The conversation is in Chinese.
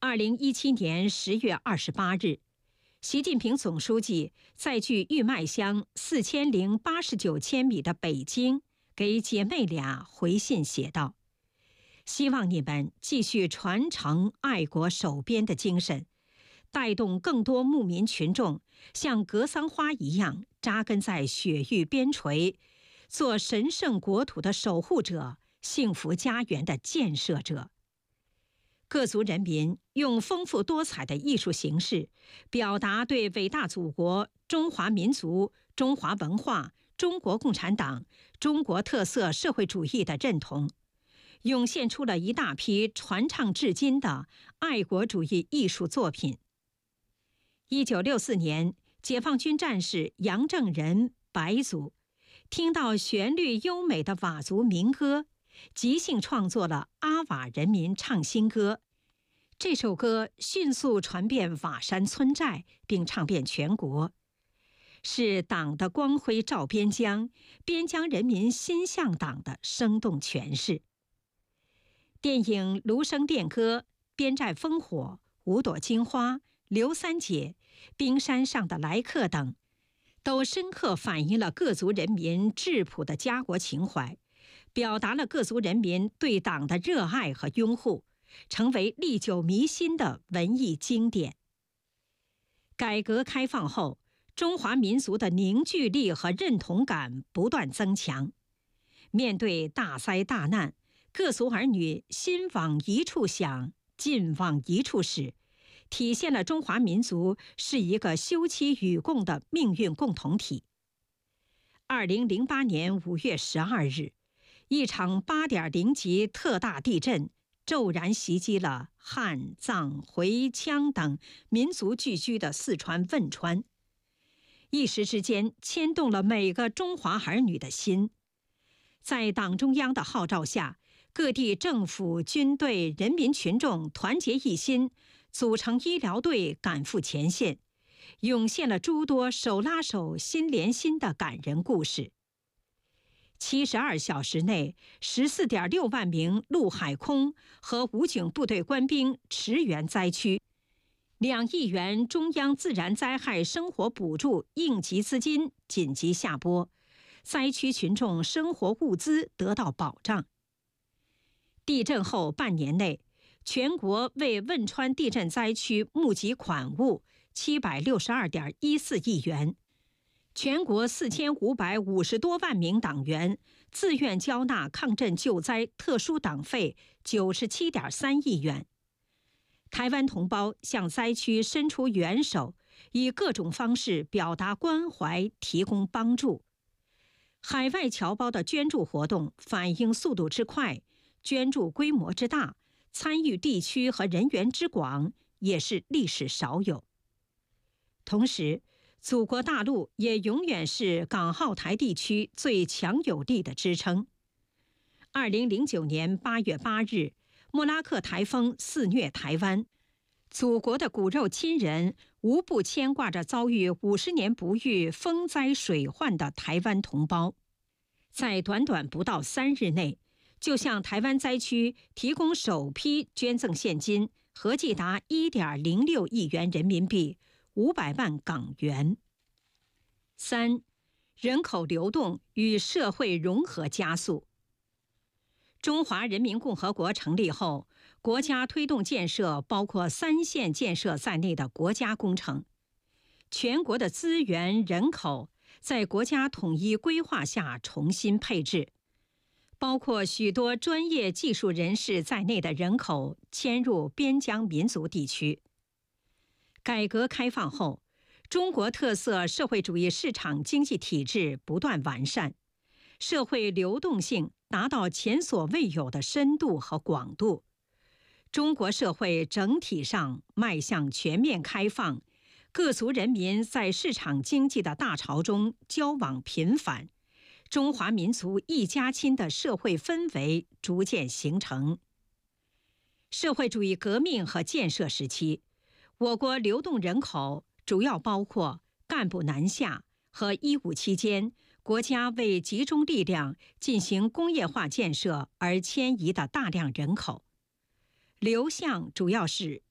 2017年10月28日，习近平总书记在距玉麦乡4089千米的北京，给姐妹俩回信写道：“希望你们继续传承爱国守边的精神，带动更多牧民群众像格桑花一样扎根在雪域边陲，做神圣国土的守护者、幸福家园的建设者。”各族人民用丰富多彩的艺术形式，表达对伟大祖国、中华民族、中华文化、中国共产党、中国特色社会主义的认同，涌现出了一大批传唱至今的爱国主义艺术作品。1964年，解放军战士杨正仁白族听到旋律优美的佤族民歌，即兴创作了阿佤人民唱新歌。这首歌迅速传遍佤山村寨，并唱遍全国，是党的光辉照边疆，边疆人民心向党的生动诠释。电影《芦笙恋歌》《边寨烽火》《五朵金花》《刘三姐》《冰山上的来客》等，都深刻反映了各族人民质朴的家国情怀，表达了各族人民对党的热爱和拥护，成为历久弥新的文艺经典。改革开放后，中华民族的凝聚力和认同感不断增强。面对大灾大难，各族儿女心往一处想，劲往一处使，体现了中华民族是一个休戚与共的命运共同体。2008年5月12日，一场8.0级特大地震骤然袭击了汉、藏、回、羌等民族聚居的四川汶川，一时之间牵动了每个中华儿女的心。在党中央的号召下，各地政府、军队、人民群众团结一心，组成医疗队赶赴前线，涌现了诸多手拉手、心连心的感人故事。72小时内，14.6万名陆海空和武警部队官兵驰援灾区，2亿元中央自然灾害生活补助应急资金紧急下拨，灾区群众生活物资得到保障。地震后半年内，全国为汶川地震灾区募集款物762.14亿元。全国4550多万名党员自愿交纳抗震救灾特殊党费97.3亿元。台湾同胞向灾区伸出援手，以各种方式表达关怀，提供帮助。海外侨胞的捐助活动反应速度之快，捐助规模之大，参与地区和人员之广，也是历史少有。同时，祖国大陆也永远是港澳台地区最强有力的支撑。2009年8月8日，莫拉克台风肆虐台湾，祖国的骨肉亲人无不牵挂着遭遇50年不遇风灾水患的台湾同胞，在短短不到3日内，就向台湾灾区提供首批捐赠现金，合计达1.06亿元人民币，500万港元。3. 人口流动与社会融合加速。中华人民共和国成立后，国家推动建设包括3线建设在内的国家工程，全国的资源、人口在国家统一规划下重新配置，包括许多专业技术人士在内的人口迁入边疆民族地区。改革开放后，中国特色社会主义市场经济体制不断完善，社会流动性达到前所未有的深度和广度。中国社会整体上迈向全面开放，各族人民在市场经济的大潮中交往频繁，中华民族一家亲的社会氛围逐渐形成。社会主义革命和建设时期，我国流动人口主要包括干部南下和15期间国家为集中力量进行工业化建设而迁移的大量人口。流向主要是